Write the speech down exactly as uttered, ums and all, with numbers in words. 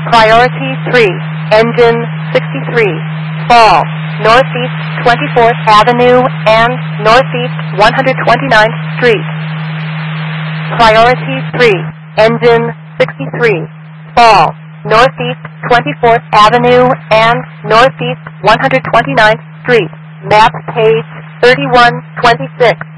Priority three, engine sixty-three, fall, northeast twenty-fourth Avenue and northeast one hundred twenty-ninth Street. Priority three, engine sixty-three, fall, northeast twenty-fourth Avenue and northeast one hundred twenty-ninth Street. Map page thirty-one twenty-six.